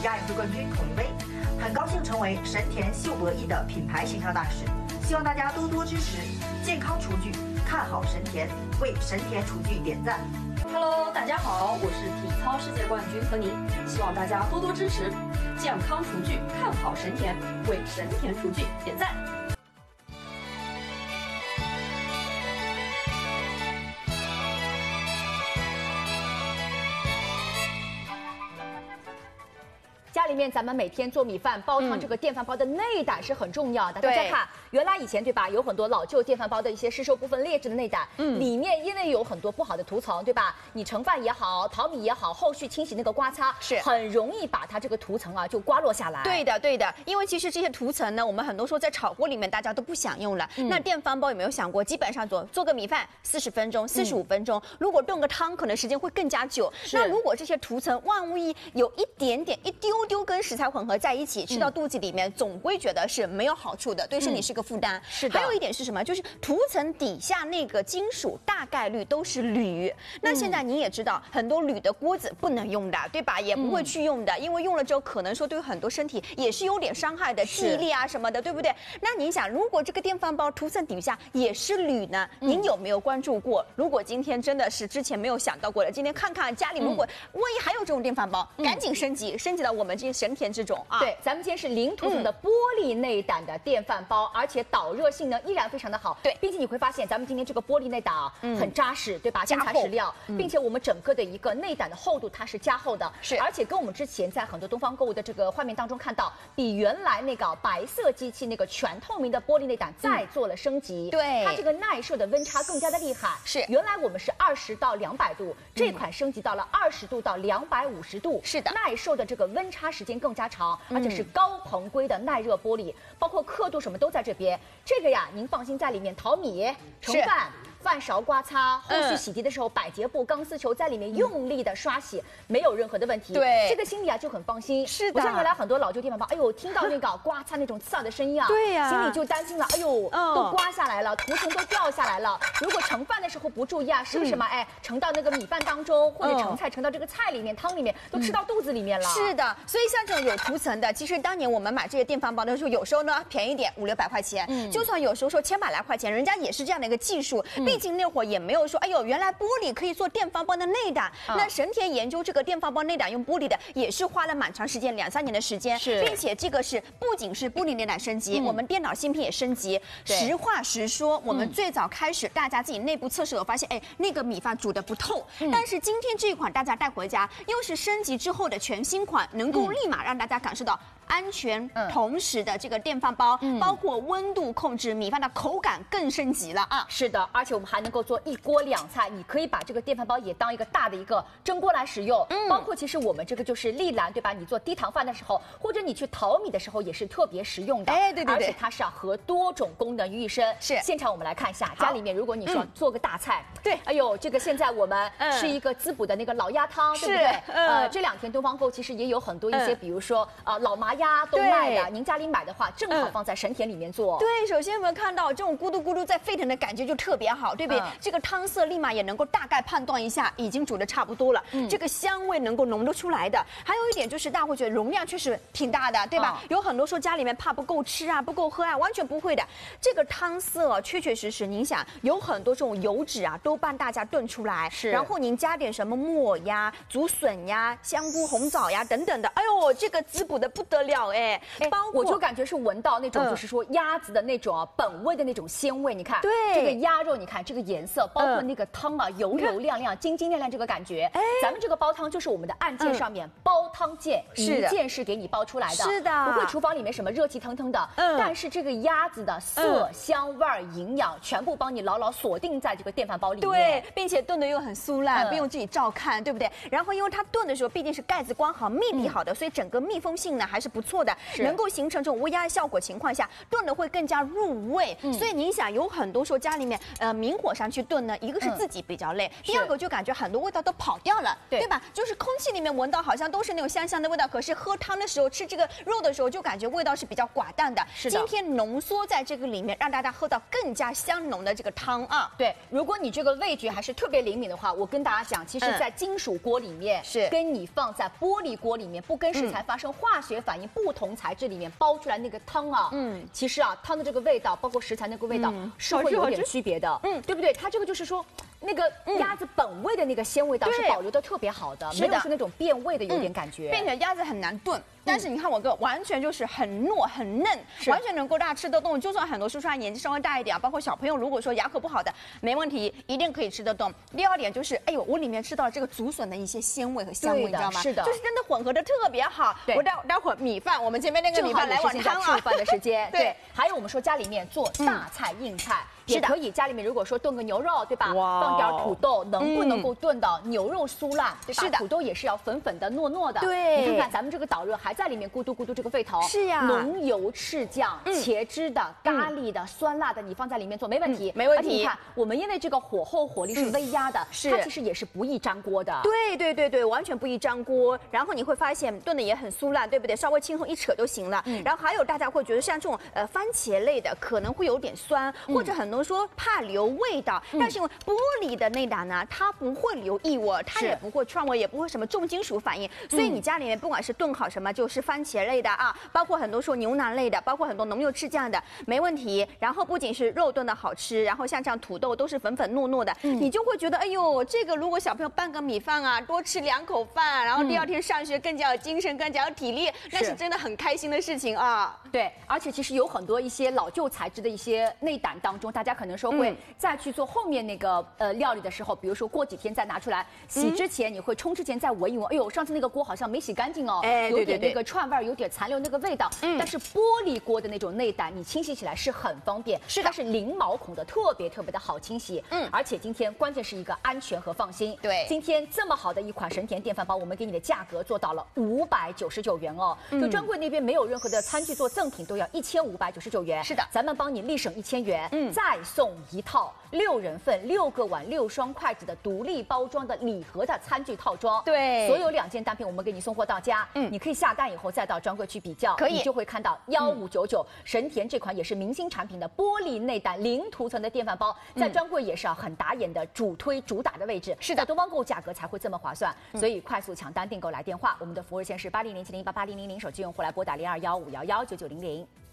亚运会冠军孔令威，很高兴成为神田秀博弈的品牌形象大使，希望大家多多支持健康厨具，看好神田，为神田厨具点赞。 Hello， 大家好，我是体操世界冠军何宁，希望大家多多支持健康厨具，看好神田，为神田厨具点赞。 家里面咱们每天做米饭煲汤，这个电饭煲的内胆是很重要的。大家看，原来以前对吧，有很多老旧电饭煲的一些失收部分劣质的内胆，里面因为有很多不好的涂层，对吧？你盛饭也好，淘米也好，后续清洗那个刮擦是很容易把它这个涂层啊就刮落下来。 对的，对的，因为其实这些涂层呢，我们很多时候在炒锅里面大家都不想用了。那电饭煲有没有想过，基本上做个米饭40分钟、45分钟，如果炖个汤，可能时间会更加久。那如果这些涂层万无一有一点点、一丢丢跟食材混合在一起，吃到肚子里面，总归觉得是没有好处的，对身体是个负担。是的。还有一点是什么？就是涂层底下那个金属大概率都是铝。那现在你也知道，很多铝的锅子不能用的，对吧？也不会去用的，因为用了之后可能说对很多身体也是有点伤害的，记忆力啊什么的，对不对？那您想，如果这个电饭煲涂层底下也是铝呢？您有没有关注过？如果今天真的是之前没有想到过的，今天看看家里如果万一还有这种电饭煲，赶紧升级到我们这些神田这种啊。 对，咱们今天是零涂层的玻璃内胆的电饭煲，而且导热性能依然非常的好。对，并且你会发现咱们今天这个玻璃内胆啊，很扎实，对吧？真材实料，并且我们整个的一个内胆的厚度它是加厚的，是，而且跟我们之前在很多东方购物的这个画面当中看到，比原来那个白色机器那个全透明的玻璃内胆再做了升级。对，它这个耐受的温差更加的厉害。是，原来我们是20到200度，这款升级到了20度到250度。是的，耐受的这个温差时间更加长，而且是高硼硅的耐热玻璃，包括刻度什么都在这边。这个呀，您放心，在里面淘米、盛饭。饭勺刮擦，后续洗涤的时候，百洁布、钢丝球在里面用力的刷洗，没有任何的问题。对，这个心里啊就很放心。是的，我像原来很多老旧电饭煲，哎呦，听到那个刮擦那种刺耳的声音啊，对呀，心里就担心了，哎呦，都刮下来了，涂层都掉下来了。如果盛饭的时候不注意啊，是不是嘛？哎，盛到那个米饭当中，或者盛菜盛到这个菜里面、汤里面，都吃到肚子里面了。是的， 所以像这种有涂层的，其实当年我们买这些电饭煲的时候，有时候呢便宜点500-600块钱，就算有时候说千把来块钱，人家也是这样的一个技术。毕竟那会儿也没有说，哎呦，原来玻璃可以做电饭煲的内胆。那神田研究这个电饭煲内胆用玻璃的，也是花了蛮长时间，2-3年的时间。是，并且这个是不仅是玻璃内胆升级，我们电脑芯片也升级。实话实说，我们最早开始大家自己内部测试，我发现，哎，那个米饭煮得不透。但是今天这一款大家带回家，又是升级之后的全新款，能够立马让大家感受到安全，同时的这个电饭煲，包括温度控制，米饭的口感更升级了啊！ 是的，而且我们还能够做1锅2菜，你可以把这个电饭煲也当一个大的一个蒸锅来使用。包括其实我们这个就是栗兰，对吧？你做低糖饭的时候，或者你去淘米的时候，也是特别实用的。哎，对，而且它是要合多种功能于一身。是，现场我们来看一下，家里面如果你说做个大菜，对，哎呦，这个现在我们是一个滋补的那个老鸭汤，对不对？这2天东方购其实也有很多一些，比如说老麻鸭都卖的，您家里买的话，正好放在神田里面做。 对，首先我们看到这种咕嘟咕嘟在沸腾的感觉就特别好，对不对？这个汤色立马也能够大概判断一下，已经煮的差不多了。这个香味能够浓得出来的。还有一点就是，大家会觉得容量确实挺大的，对吧？有很多说家里面怕不够吃啊，不够喝啊，完全不会的。这个汤色确确实实，您想有很多这种油脂啊，都帮大家炖出来。是，然后您加点什么末呀、竹笋呀、香菇、红枣呀等等的，哎呦，这个滋补的不得了哎！ 我就感觉是闻到那种就是说鸭子的那种本味的那种鲜味。你看，对这个鸭肉，你看这个颜色，包括那个汤啊，油油亮亮、晶晶亮亮这个感觉。咱们这个煲汤就是我们的按键上面煲汤键，一键是给你煲出来的。是的，不会厨房里面什么热气腾腾的。但是这个鸭子的色香味营养全部帮你牢牢锁定在这个电饭煲里面。 对，并且炖的又很酥烂，不用自己照看，对不对？然后因为它炖的时候毕竟是盖子关好、密闭好的，所以整个密封性呢还是不错的，能够形成这种微压的效果情况下，炖的会更加入味。所以你想，有很多说家里面明火上去炖呢，一个是自己比较累，第二个就感觉很多味道都跑掉了，对吧？就是空气里面闻到好像都是那种香香的味道，可是喝汤的时候吃这个肉的时候就感觉味道是比较寡淡的。 是的， 今天浓缩在这个里面，让大家喝到更加香浓的这个汤啊。 对，如果你这个味觉还是特别灵敏的话，我跟大家讲，其实在金属锅里面是跟你放在玻璃锅里面，不跟食材发生化学反应，不同材质里面煲出来那个汤啊，其实啊，汤的这个味道，包括食材那个味道是会有点区别的，对不对？它这个就是说。那个鸭子本味的那个鲜味道是保留的特别好的，没有是那种变味的有点感觉， 并且鸭子很难炖。但是你看我哥完全就是很糯很嫩，完全能够大家吃得动。就算很多叔叔阿姨年纪稍微大一点，包括小朋友，如果说牙口不好的，没问题，一定可以吃得动。第二点就是，哎呦，我里面吃到这个竹笋的一些鲜味和香味，你知道吗？是的，就是真的混合的特别好。我待会儿米饭，我们前面那个米饭来碗汤啊， 触饭的时间。对，还有我们说家里面做大菜硬菜。也可以，家里面如果说炖个牛肉，对吧？放点土豆，能不能够炖到牛肉酥烂，对吧？是的，土豆也是要粉粉的、糯糯的。对，你看看咱们这个导热还在里面咕嘟咕嘟这个沸腾。是呀，浓油赤酱、茄汁的、咖喱的、酸辣的，你放在里面做没问题， 没问题。 你看，我们因为这个火候火力是微压的，它其实也是不易粘锅的。 对，完全不易粘锅。然后你会发现炖的也很酥烂，对不对？稍微轻松一扯就行了。然后还有大家会觉得像这种番茄类的可能会有点酸，或者很多说怕留味道，但是因为玻璃的内胆呢，它不会留异味，它也不会串味，也不会什么重金属反应，所以你家里面不管是炖好什么，就是番茄类的啊，包括很多说牛腩类的，包括很多浓油赤酱的，没问题。然后不仅是肉炖的好吃，然后像这样土豆都是粉粉糯糯的，你就会觉得，哎呦，这个如果小朋友拌个米饭啊，多吃2口饭，然后第二天上学更加有精神，更加有体力，那是真的很开心的事情啊。 对，而且其实有很多一些老旧材质的一些内胆当中，大家可能说会再去做后面那个料理的时候，比如说过几天再拿出来洗之前，你会冲之前再闻一闻，哎呦，上次那个锅好像没洗干净哦，有点那个串味，有点残留那个味道。但是玻璃锅的那种内胆，你清洗起来是很方便，它是零毛孔的，特别的好清洗。而且今天关键是一个安全和放心。对，今天这么好的一款神田电饭煲，我们给你的价格做到了599元哦，就专柜那边没有任何的餐具做赠品都要1599元。是的，咱们帮你立省1000元，再送一套6人份6个碗6双筷子的独立包装的礼盒的餐具套装。对，所有2件单品我们给你送货到家。你可以下单以后再到专柜去比较，你就会看到1599神田这款也是明星产品的玻璃内胆零涂层的电饭煲，在专柜也是很打眼的主打的位置。是的，东方购物价格才会这么划算，所以快速抢单订购来电话，我们的服务热线是8007088000，手机用户来拨打0215119900。